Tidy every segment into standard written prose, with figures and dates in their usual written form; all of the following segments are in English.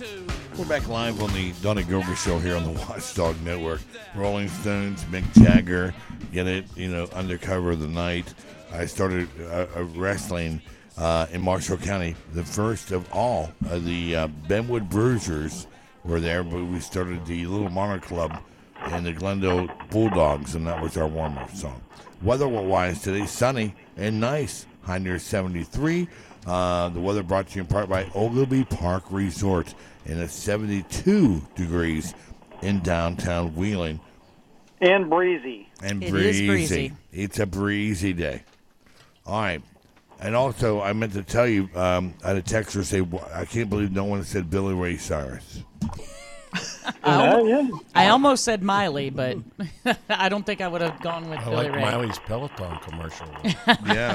We're back live on the Donnie Grover Show here on the Watchdog Network. Rolling Stones, Mick Jagger, get it, Undercover of the Night. I started wrestling in Marshall County. The first of all, the Benwood Bruisers were there, but we started the Little Monarch Club and the Glendale Bulldogs, and that was our warm-up song. Weather-wise today, sunny and nice. High near 73. The weather brought to you in part by Ogilvy Park Resort, and it's 72 degrees in downtown Wheeling. And breezy. And It is breezy. It's a breezy day. All right. And also, I meant to tell you, I had a texter say, I can't believe no one said Billy Ray Cyrus. I almost said Miley, but I don't think I would have gone with Billy Ray. Miley's Peloton commercial. Yeah.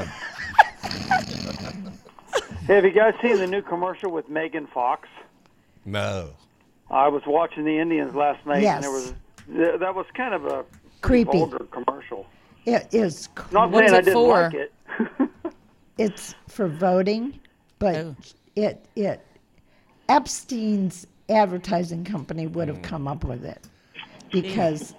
Hey, have you guys seen the new commercial with Megan Fox? No. I was watching the Indians last night, Yes. and that was kind of a Creepy. vulgar commercial. It is. Not What's saying I it didn't for? like it. It's for voting, but Oh. it Epstein's advertising company would have come up with it because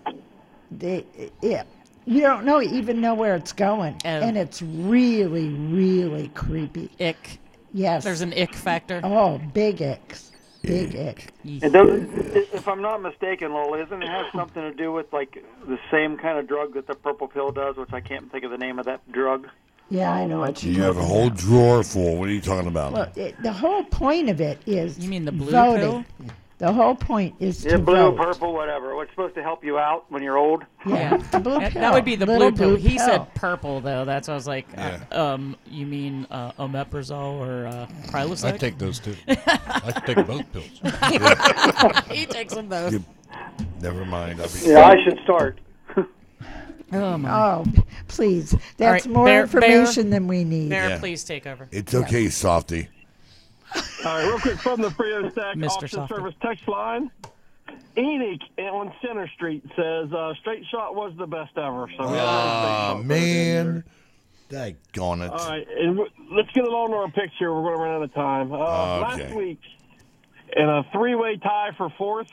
you don't even know where it's going, and it's really, really creepy. Ick. Yes, There's an ick factor. oh big icks, big ick. And if I'm not mistaken, Lola, isn't it has something to do with like the same kind of drug that the purple pill does, which I can't think of the name of that drug. Yeah, I know what You have a whole drawer full. What are you talking about? Well, the whole point of it is You mean the blue voting. pill? The whole point is Yeah, to blue, vote. purple, whatever. It's supposed to help you out when you're old. Yeah. The blue That pill. would be the Little blue pill. He pill. said purple, though. That's why I was like, Yeah. you mean omeprazole or Prilosec? I take those too. I take both pills. He takes them both. Never mind. Yeah, I should start. Oh, my. Oh, please. That's right, more Bear- information than we need. Bear, Yeah. please take over. It's okay, Softy. All right, real quick from the Frio Stack Mr. Auction Softy. Service text line. Enoch on Center Street says straight shot was the best ever. So we had a straight Oh, shot man. Daggone it. All right, and let's get along to our picks here. We're going to run out of time. Okay. Last week, in a three-way tie for fourth,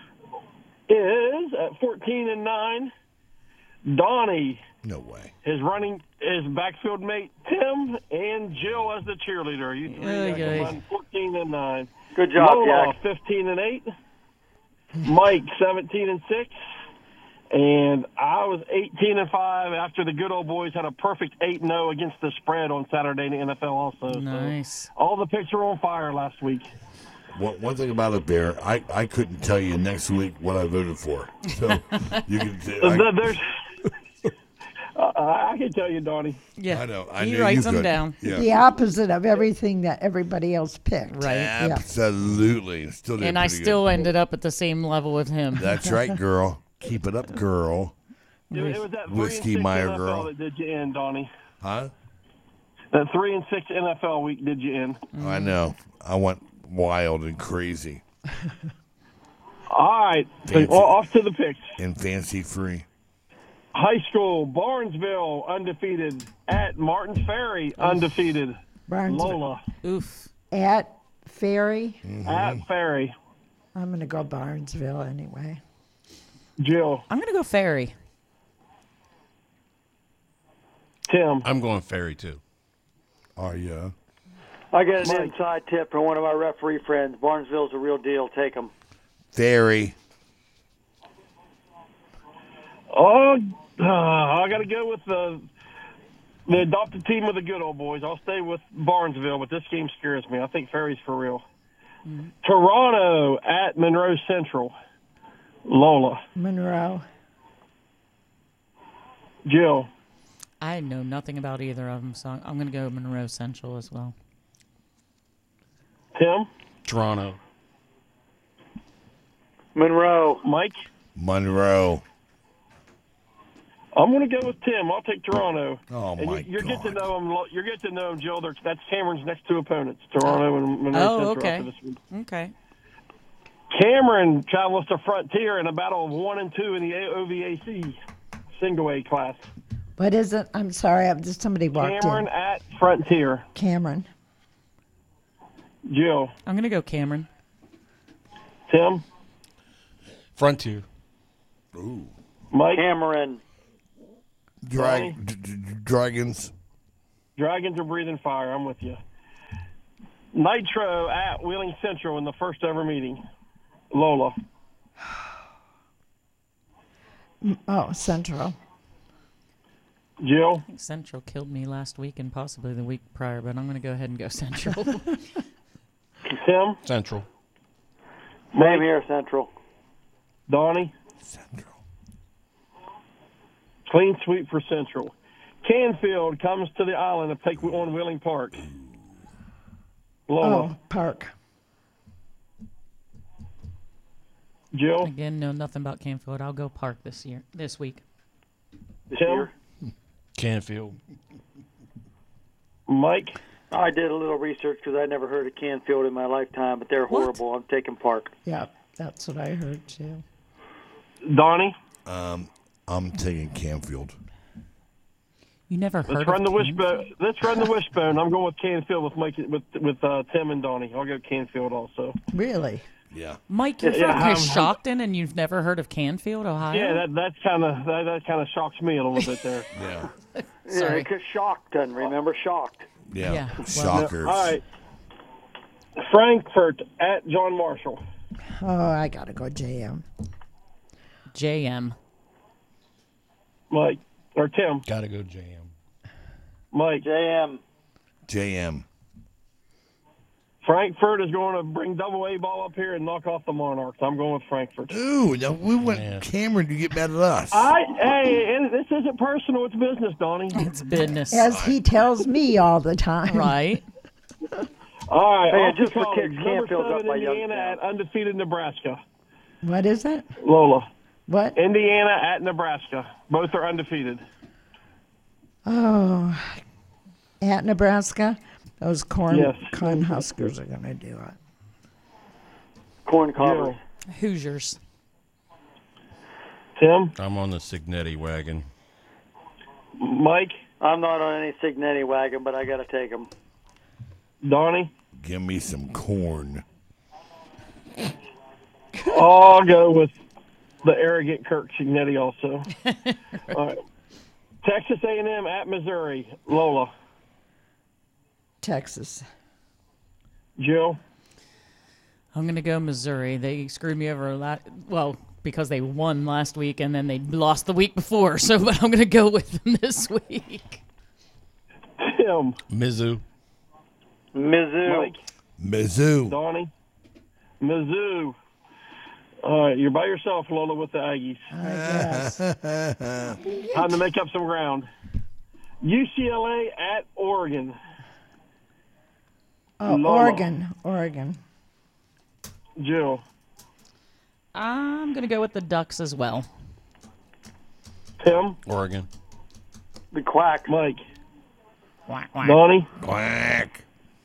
is at 14-9. Donnie, No way. his backfield mate Tim, and Jill as the cheerleader. You three Okay. combined 14-9. Good job, Lola, Jack. 15-8. Mike 17-6. And I was 18-5 after the good old boys had a perfect 8-0 against the spread on Saturday in the NFL also. Nice. So all the picks were on fire last week. One thing about it, Bear, I couldn't tell you next week what I voted for. So you can. I can tell you, Donnie. Yeah. I know. I he knew writes you them could. down. Yeah. The opposite of everything that everybody else picked. Right. Absolutely. Still did And I pretty still ended up at the same level with him. good. That's right, girl. Keep it up, girl. It was that 3 Whiskey and 6 Meyer NFL girl. that did you in, Donnie. Huh? That 3 and 6 NFL week did you in. I know. I went wild and crazy All right, so, Fancy. off to the picks. and fancy free. High school, Barnesville, undefeated. At Martins Ferry, undefeated. Barnesville. Lola, Oof. At Ferry, at Ferry. I'm going to go Barnesville anyway. Jill, I'm going to go Ferry. Tim, I'm going Ferry too. Are you? I got an inside tip from one of my referee friends. Barnesville's a real deal. Take them. Fairy. I got to go with the adopted team of the good old boys. I'll stay with Barnesville, but this game scares me. I think Ferry's for real. Toronto at Monroe Central. Lola, Monroe. Jill, I know nothing about either of them, so I'm going to go Monroe Central as well. Tim, Toronto. Monroe. Mike. Monroe. I'm going to go with Tim. I'll take Toronto. Oh, And my you're God. getting to know them. You're getting to know them, Jill. That's Cameron's next two opponents, Toronto and Monroe Oh, Central. okay. After this one. Okay. Cameron travels to Frontier in a battle of 1 and 2 in the OVAC single A class. What is it? I'm sorry. Somebody walked Cameron in. at Frontier. Cameron. Jill, I'm going to go Cameron. Tim, Frontier. Ooh. Mike, Cameron. Dragons. Dragons are breathing fire. I'm with you. Nitro at Wheeling Central in the first ever meeting. Lola. Oh, Central. Jill, I think Central killed me last week and possibly the week prior, but I'm going to go ahead and go Central. Tim, Central. Same here, Central. Donnie. Central. Clean sweep for Central. Canfield comes to the island to take on Wheeling Park. Lola. Oh, Park. Jill. Again, know nothing about Canfield. I'll go Park this week. This Tim? year. Canfield. Mike. I did a little research because I never heard of Canfield in my lifetime, but they're What? horrible. I'm taking Park. Yeah, that's what I heard too. Donnie. I'm taking Canfield. You never heard Let's of run the Canfield? wishbone. Let's run the wishbone. I'm going with Canfield with Mike, with Tim and Donnie. I'll go Canfield also. Really? Yeah. Mike, you're Yeah, from I'm- Coshocton and you've never heard of Canfield, Ohio? Yeah, that kind of shocks me a little bit there. Yeah. Sorry. Yeah, because shocked doesn't remember shocked. Yeah. Yeah, well- Shockers. All right. Frankfurt at John Marshall. Oh, I gotta go JM. JM. Mike or Tim. Gotta go JM. Mike. JM. JM. Frankfurt is going to bring double A ball up here and knock off the Monarchs. I'm going with Frankfurt. Ooh, now we went Man. Cameron. You get mad at us. Hey, and this isn't personal. It's business, Donnie. It's business. As he tells me all the time. Right? All right. Hey, off to just for college. kicks, Number Canfield's up 7, by Indiana Youngstown. at undefeated Nebraska. What is it? Lola. What? Indiana at Nebraska. Both are undefeated. Oh, at Nebraska, those corn Yes. Huskers are gonna do it. Corn cobbers. Jill. Hoosiers. Tim. I'm on the Signetti wagon. Mike. I'm not on any Signetti wagon, but I got to take them. Donnie. Give me some corn. I'll go with the arrogant Kirk Signetti also. All right. Texas A&M at Missouri. Lola. Texas. Jill. I'm going to go Missouri. They screwed me over because they won last week and then they lost the week before. So, but I'm going to go with them this week. Tim. Mizzou. Mizzou. Mike. Mizzou. Donnie. Mizzou. All right, you're by yourself, Lola, with the Aggies. I guess. Time to make up some ground. UCLA at Oregon. Oh, Lola. Oregon. Jill. I'm going to go with the Ducks as well. Tim. Oregon. The Quacks. Mike. Quack, quack. Donnie. Quack.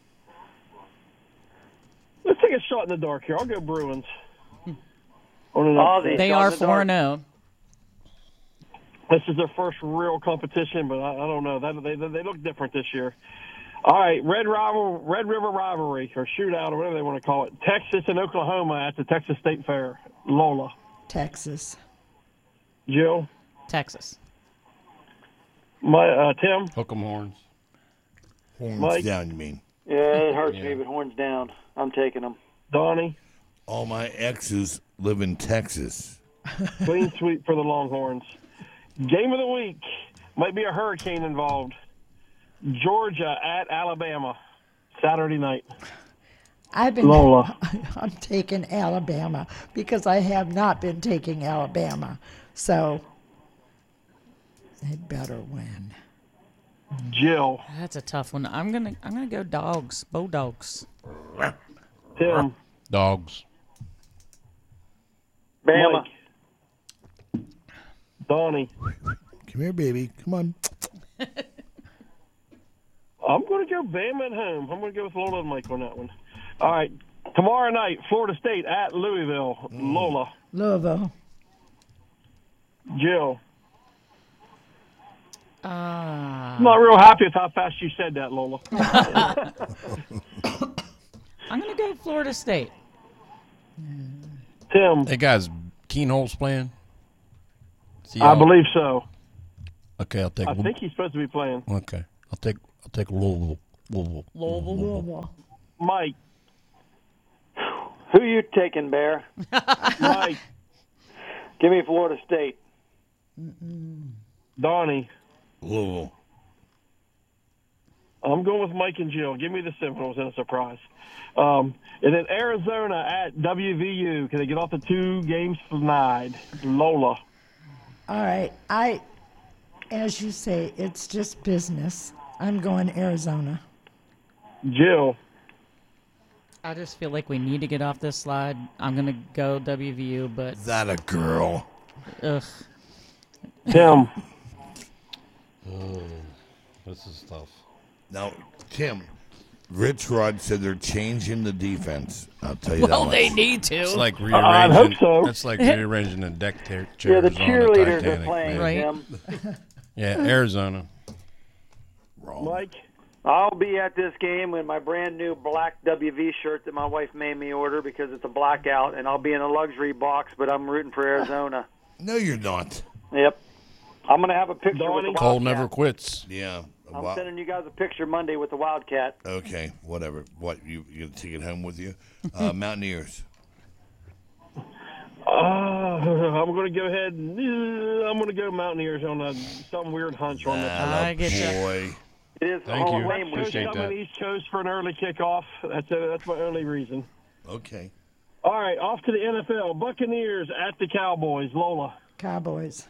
Let's take a shot in the dark here. I'll go Bruins. On an Ozzy. upset. They Shot are in the dark. 4-0. This is their first real competition, but I don't know. They look different this year. All right, Red River Rivalry, or shootout, or whatever they want to call it. Texas and Oklahoma at the Texas State Fair. Lola. Texas. Jill. Texas. Tim. Hook 'em horns. Horns Mike. down, you mean? Yeah, it hurts me, but horns down. I'm taking them. Donnie. All my exes live in Texas. Clean sweep for the Longhorns. Game of the week. Might be a hurricane involved. Georgia at Alabama. Saturday night. I've been. Lola. I'm taking Alabama because I have not been taking Alabama, so they better win. Jill. That's a tough one. I'm gonna go Dogs. Bulldogs. Tim. Dogs. Bama. Mike. Donnie. Come here, baby. Come on. I'm going to go Bama at home. I'm going to go with Lola and Mike on that one. All right. Tomorrow night, Florida State at Louisville. Lola. Louisville. Jill. I'm I'm not real happy with how fast you said that, Lola. gonna go Florida State. Tim, Hey guys, Keenhol's playing. I believe so. Okay, I'll take. I think he's supposed to be playing. Okay, I'll take Louisville. Mike, Who you taking, Bear? Mike, Give me Florida State. Donnie. Louisville. I'm going with Mike and Jill. Give me the Seminoles in a surprise. And then Arizona at WVU. Can they get off the 2 games denied? Lola. All right. As you say, it's just business. I'm going Arizona. Jill. I just feel like we need to get off this slide. I'm going to go WVU, but That a girl. ugh. Tim. This is tough. Now, Tim, Rich Rod said they're changing the defense. I'll tell you Well, that they much. need to. It's like I rearranging. hope so. That's like rearranging the deck chairs Yeah, the on cheerleaders the Titanic, are playing, man. Right. Tim. Yeah, Arizona. Wrong. Mike. I'll be at this game in my brand new black WV shirt that my wife made me order because it's a blackout, and I'll be in a luxury box, but I'm rooting for Arizona. No, you're not. Yep. I'm going to have a picture with the Donnie? Cole Wildcat. never quits. Yeah. I'm sending you guys a picture Monday with the Wildcat. Okay, whatever. What, you gonna take it home with you? Mountaineers. I'm going to go ahead and I'm going to go Mountaineers on some weird hunch on this. I get you. Boy. It is Thank Hall you. of Fame week. Appreciate Coming that. East Coast for an early kickoff. That's my only reason. Okay. All right, off to the NFL. Buccaneers at the Cowboys. Lola. Cowboys.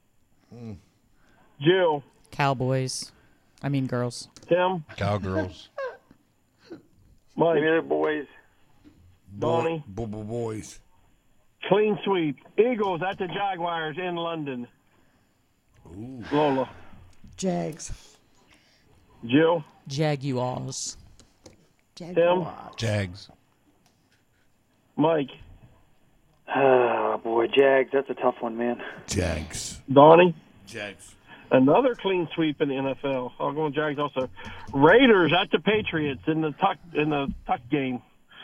Jill. Cowboys. I mean girls. Tim. Cowgirls. Mike. Give me the boys. Donnie. Boys. Clean sweep. Eagles at the Jaguars in London. Ooh. Lola. Jags. Jill. Jaguars. Jaguars. Jags. Mike. Oh, boy, Jags. That's a tough one, man. Jags. Donnie. Jags. Another clean sweep in the NFL. I'll go with Jags also. Raiders at the Patriots in the tuck game.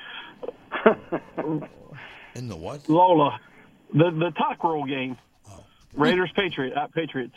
In the what? Lola. The tuck roll game. Raiders at Patriots.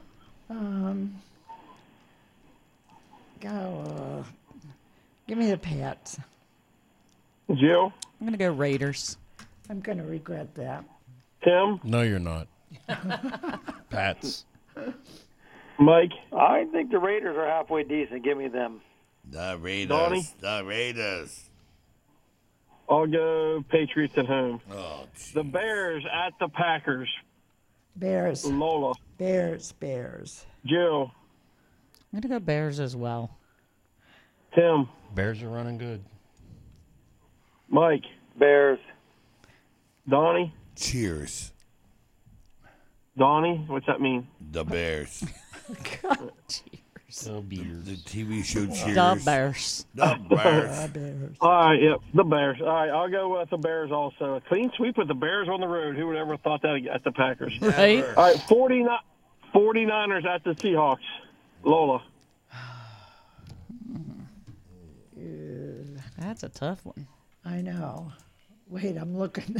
Give me the Pats. Jill. I'm going to go Raiders. I'm going to regret that. Tim. No, you're not. Pats. Mike. I think the Raiders are halfway decent. Give me them. The Raiders. Donnie? The Raiders. I'll go Patriots at home. Oh, The Bears at the Packers. Bears. Lola. Bears. Jill. I'm going to go Bears as well. Tim. Bears are running good. Mike. Bears. Donnie. cheers. Donnie. What's that mean? The Bears. Cheers. The Bears. The TV show Cheers. The Bears. The Bears. Bears. All right, yep, the Bears. All right, I'll go with the Bears also. A clean sweep with the Bears on the road. Who would ever thought that at the Packers? Right? All right, 49ers at the Seahawks. Lola. That's a tough one. I know. Wait, I'm looking.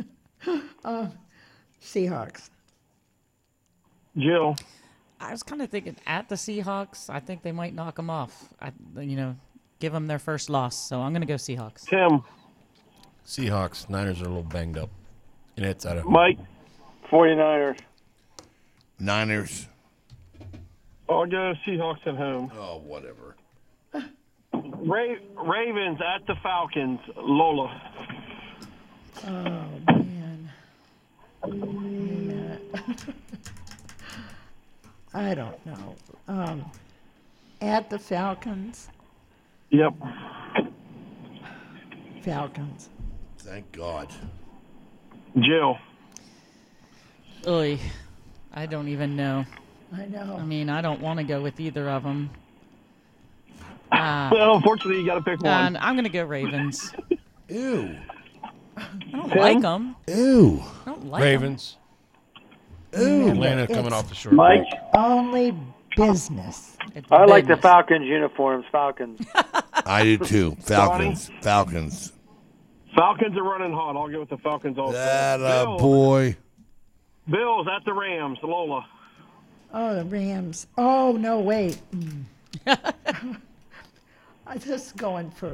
Seahawks. Jill. I was kind of thinking at the Seahawks. I think they might knock them off. Give them their first loss. So I'm going to go Seahawks. Tim. Seahawks. Niners are a little banged up. And it's at home. Mike. 49ers. Niners. I'll go Seahawks at home. Oh, whatever. Ravens at the Falcons. Lola. Oh, man. Wait a minute. I don't know. At the Falcons. Yep. Falcons. Thank God. Jill. Oy. I don't even know. I know. I mean, I don't want to go with either of them. Well, unfortunately, you got to pick one. And I'm going to go Ravens. Ew. I don't like them. Ew. I don't like Ravens. Ew. Atlanta It's coming off the short Mike. break. only business. It's I like the business. Falcons uniforms. Falcons. I do too. Falcons. Falcons. Falcons are running hot. I'll go with the Falcons also. That boy. Bills at the Rams, Lola. Oh, the Rams. Oh, no, wait. I'm just going for